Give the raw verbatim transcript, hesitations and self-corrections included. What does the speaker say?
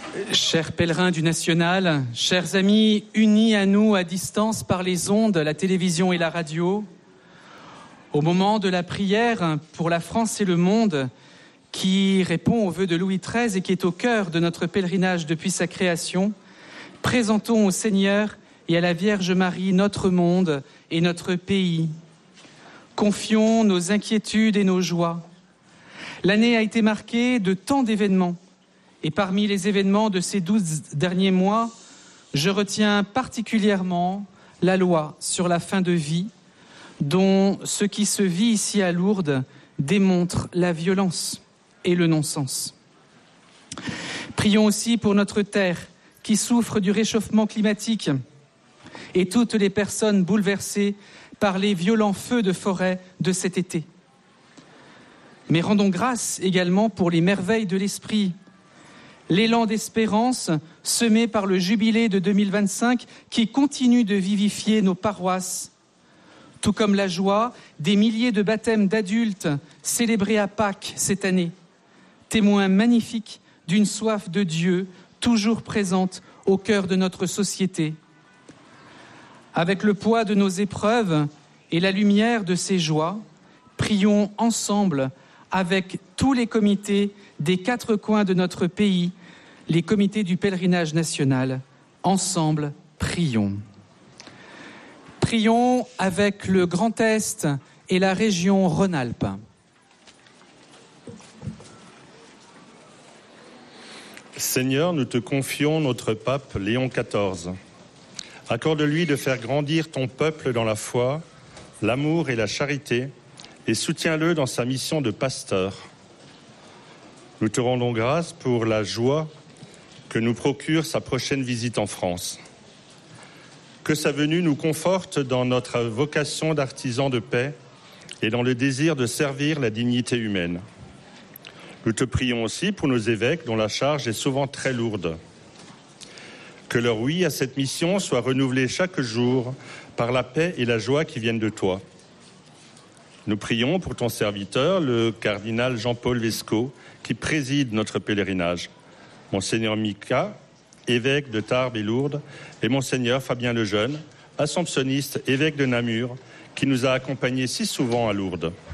Chers pèlerins du National, chers amis unis à nous à distance par les ondes, la télévision et la radio, au moment de la prière pour la France et le monde, qui répond aux vœux de Louis treize et qui est au cœur de notre pèlerinage depuis sa création, présentons au Seigneur et à la Vierge Marie notre monde et notre pays. Confions nos inquiétudes et nos joies. L'année a été marquée de tant d'événements. Et parmi les événements de ces douze derniers mois, je retiens particulièrement la loi sur la fin de vie, dont ce qui se vit ici à Lourdes démontre la violence et le non-sens. Prions aussi pour notre terre qui souffre du réchauffement climatique et toutes les personnes bouleversées par les violents feux de forêt de cet été. Mais rendons grâce également pour les merveilles de l'esprit, l'élan d'espérance semé par le jubilé de deux mille vingt-cinq qui continue de vivifier nos paroisses, tout comme la joie des milliers de baptêmes d'adultes célébrés à Pâques cette année, témoin magnifique d'une soif de Dieu toujours présente au cœur de notre société. Avec le poids de nos épreuves et la lumière de ces joies, prions ensemble avec tous les comités des quatre coins de notre pays, les comités du pèlerinage national. Ensemble, prions. Prions avec le Grand Est et la région Rhône-Alpes. Seigneur, nous te confions notre pape Léon quatorze. Accorde-lui de faire grandir ton peuple dans la foi, l'amour et la charité, et soutiens-le dans sa mission de pasteur. Nous te rendons grâce pour la joie que nous procure sa prochaine visite en France. Que sa venue nous conforte dans notre vocation d'artisan de paix et dans le désir de servir la dignité humaine. Nous te prions aussi pour nos évêques dont la charge est souvent très lourde. Que leur oui à cette mission soit renouvelé chaque jour par la paix et la joie qui viennent de toi. Nous prions pour ton serviteur, le cardinal Jean-Paul Vesco, qui préside notre pèlerinage. Monseigneur Mika, évêque de Tarbes et Lourdes, et Monseigneur Fabien Lejeune, assomptionniste, évêque de Namur, qui nous a accompagnés si souvent à Lourdes.